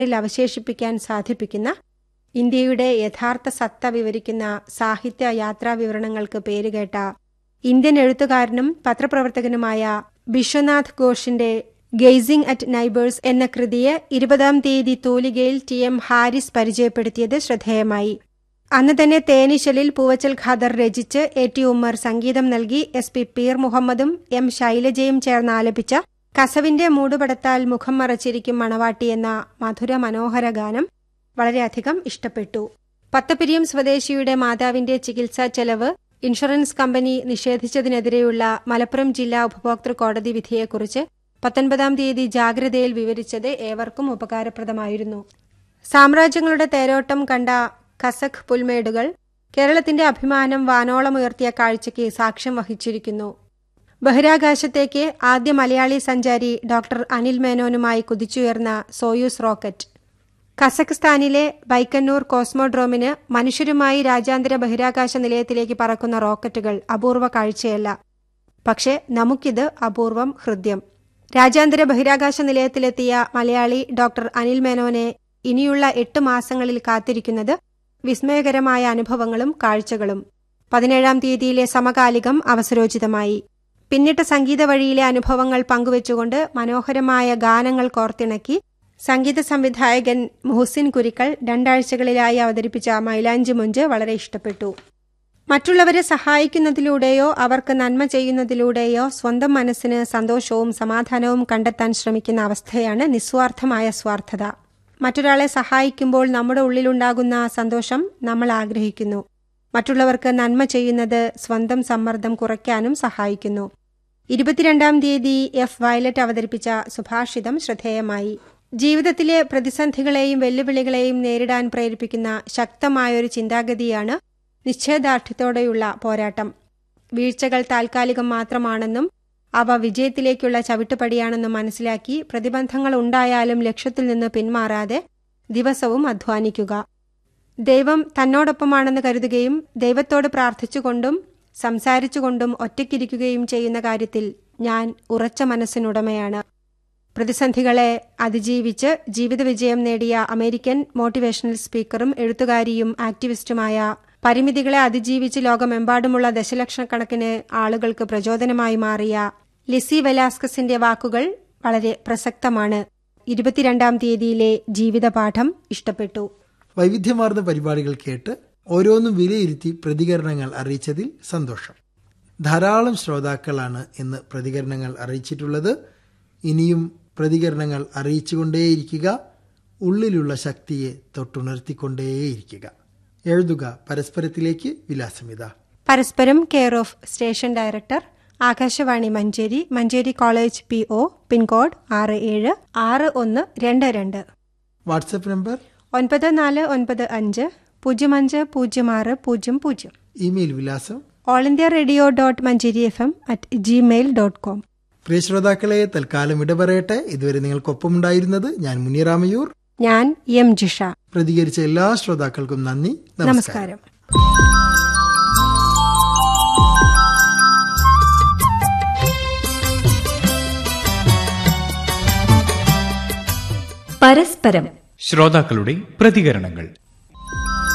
അവശേഷിപ്പിക്കാൻ സാധിപ്പിക്കുന്ന ഇന്ത്യയുടെ യഥാർത്ഥ സത്ത വിവരിക്കുന്ന സാഹിത്യ യാത്രാ വിവരണങ്ങൾക്ക് പേരുകേട്ട ഇന്ത്യൻ എഴുത്തുകാരനും പത്രപ്രവർത്തകനുമായ ബിശ്വനാഥ് ഘോഷിന്റെ ഗെയ്സിംഗ് അറ്റ് നൈബേഴ്സ് എന്ന കൃതിയെ 20-ാം തീയതി തൂലികയിൽ TM ഹാരിസ് പരിചയപ്പെടുത്തിയത് ശ്രദ്ധേയമായി. അന്ന് തന്നെ തേനീശലിൽ പൂവച്ചൽ ഖാദർ രചിച്ച് AT ഉമ്മർ സംഗീതം നൽകി SP പീർ മുഹമ്മദും M ശൈലജയും ചേർന്ന് ആലപിച്ച കസവിന്റെ മൂടുപടത്താൽ മുഖം മറച്ചിരിക്കും മണവാട്ടി എന്ന മധുര മനോഹര ഗാനം വളരെയധികം ഇഷ്ടപ്പെട്ടു. പത്തപ്പിരിയം സ്വദേശിയുടെ മാതാവിന്റെ ചികിത്സാ ചെലവ് ഇൻഷുറൻസ് കമ്പനി നിഷേധിച്ചതിനെതിരെയുള്ള മലപ്പുറം ജില്ലാ ഉപഭോക്തൃ കോടതി വിധിയെക്കുറിച്ച് 19-ാം തീയതി ജാഗ്രതയിൽ വിവരിച്ചത് ഏവർക്കും ഉപകാരപ്രദമായിരുന്നു. സാമ്രാജ്യങ്ങളുടെ തേരോട്ടം കണ്ട കസഖ് പുൽമേടുകൾ കേരളത്തിന്റെ അഭിമാനം വാനോളമുയർത്തിയ കാഴ്ചയ്ക്ക് സാക്ഷ്യം വഹിച്ചിരിക്കുന്നു. ബഹിരാകാശത്തേക്ക് ആദ്യ മലയാളി സഞ്ചാരി doctor Anil മേനോനുമായി കുതിച്ചുയർന്ന Soyuz rocket, കസഖ്സ്ഥാനിലെ Baikonur കോസ്മോഡ്രോമിന് മനുഷ്യരുമായി രാജ്യാന്തര ബഹിരാകാശ നിലയത്തിലേക്ക് പറക്കുന്ന റോക്കറ്റുകൾ അപൂർവ കാഴ്ചയല്ല. പക്ഷേ നമുക്കിത് അപൂർവം ഹൃദ്യം. രാജ്യാന്തര ബഹിരാകാശ നിലയത്തിലെത്തിയ മലയാളി ഡോക്ടർ അനിൽ മേനോനെ ഇനിയുള്ള 8 മാസങ്ങളിൽ കാത്തിരിക്കുന്നത് വിസ്മയകരമായ അനുഭവങ്ങളും കാഴ്ചകളും. 17-ാം തീയതിയിലെ സമകാലികം അവസരോചിതമായി. പിന്നിട്ട സംഗീത വഴിയിലെ അനുഭവങ്ങൾ പങ്കുവച്ചുകൊണ്ട് മനോഹരമായ ഗാനങ്ങൾ കോർത്തിണക്കി സംഗീത സംവിധായകൻ മുഹസിൻ കുരിക്കൾ 2 ആഴ്ചകളിലായി അവതരിപ്പിച്ച മൈലാഞ്ചി മുഞ്ച് വളരെ ഇഷ്ടപ്പെട്ടു. മറ്റുള്ളവരെ സഹായിക്കുന്നതിലൂടെയോ അവർക്ക് നന്മ ചെയ്യുന്നതിലൂടെയോ സ്വന്തം മനസ്സിന് സന്തോഷവും സമാധാനവും കണ്ടെത്താൻ ശ്രമിക്കുന്ന അവസ്ഥയാണ് നിസ്വാർത്ഥമായ സ്വാർത്ഥത. മറ്റൊരാളെ സഹായിക്കുമ്പോൾ നമ്മുടെ ഉള്ളിലുണ്ടാകുന്ന സന്തോഷം നമ്മൾ ആഗ്രഹിക്കുന്നു. മറ്റുള്ളവർക്ക് നന്മ ചെയ്യുന്നത് സ്വന്തം സമ്മർദ്ദം കുറയ്ക്കാനും സഹായിക്കുന്നു. 22-ാം തീയതി F വയലറ്റ് അവതരിപ്പിച്ച സുഭാഷിതം ശ്രദ്ധേയമായി. ജീവിതത്തിലെ പ്രതിസന്ധികളെയും വെല്ലുവിളികളെയും നേരിടാൻ പ്രേരിപ്പിക്കുന്ന ശക്തമായൊരു ചിന്താഗതിയാണ് നിശ്ചയദാർഢ്യത്തോടെയുള്ള പോരാട്ടം. വീഴ്ചകൾ താൽക്കാലികം മാത്രമാണെന്നും അവ വിജയത്തിലേക്കുള്ള ചവിട്ടുപടിയാണെന്നും മനസ്സിലാക്കി പ്രതിബന്ധങ്ങൾ ഉണ്ടായാലും ലക്ഷ്യത്തിൽ നിന്ന് പിന്മാറാതെ ദിവസവും അധ്വാനിക്കുക. ദൈവം തന്നോടൊപ്പമാണെന്ന് കരുതുകയും ദൈവത്തോട് പ്രാർത്ഥിച്ചുകൊണ്ടും സംസാരിച്ചുകൊണ്ടും ഒറ്റയ്ക്കിരിക്കുകയും ചെയ്യുന്ന കാര്യത്തിൽ ഞാൻ ഉറച്ച മനസ്സിനുടമയാണ്. പ്രതിസന്ധികളെ അതിജീവിച്ച് ജീവിത വിജയം നേടിയ അമേരിക്കൻ മോട്ടിവേഷണൽ സ്പീക്കറും എഴുത്തുകാരിയും ആക്ടിവിസ്റ്റുമായ, പരിമിതികളെ അതിജീവിച്ച് ലോകമെമ്പാടുമുള്ള ദശലക്ഷക്കണക്കിന് ആളുകൾക്ക് പ്രചോദനമായി മാറിയ ലിസി വെലാസ്കസിന്റെ വാക്കുകൾ വളരെ പ്രസക്തമാണ്. 22-ാം തീയതിയിലെ ജീവിതപാഠം ഇഷ്ടപ്പെട്ടു. വൈവിധ്യമാർന്ന പരിപാടികൾ കേട്ട് ഓരോന്നും വിലയിരുത്തി പ്രതികരണങ്ങൾ അറിയിച്ചതിൽ സന്തോഷം. ധാരാളം ശ്രോതാക്കളാണ് ഇന്ന് പ്രതികരണങ്ങൾ അറിയിച്ചിട്ടുള്ളത്. ഇനിയും പ്രതികരണങ്ങൾ അറിയിച്ചുകൊണ്ടേയിരിക്കുക. ഉള്ളിലുള്ള ശക്തിയെ തൊട്ടുണർത്തിക്കൊണ്ടേയിരിക്കുക. എഴുതുക പരസ്പരത്തിലേക്ക്. വിലാസമിത: പരസ്പരം, care of station director, Akashvani Manjeri, Manjeri college PO, pincode 676122. WhatsApp number 9495050600. Email വിലാസം allindiaradio.manjerifm@gmail.com. പ്രിയ ശ്രോതാക്കളെ, തൽക്കാലം ഇടപെടട്ടെ. ഇതുവരെ നിങ്ങൾക്കൊപ്പമുണ്ടായിരുന്നത് ഞാൻ മുനിറാമയൂർ, ഞാൻ M ജിഷ. പ്രതികരിച്ച എല്ലാ ശ്രോതാക്കൾക്കും നന്ദി, നമസ്കാരം. പരസ്പരം ശ്രോതാക്കളുടെ പ്രതികരണങ്ങൾ.